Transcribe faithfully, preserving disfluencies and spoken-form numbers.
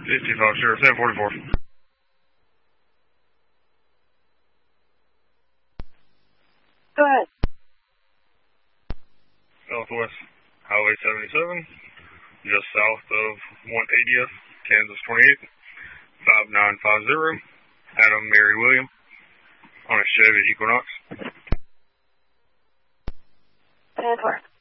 fifty-five, zero, seven forty-four. Go ahead. Southwest Highway seventy-seven, just south of one eightieth, Kansas twenty-eight, five nine five zero, Adam Mary William, on a Chevy Equinox. ten four.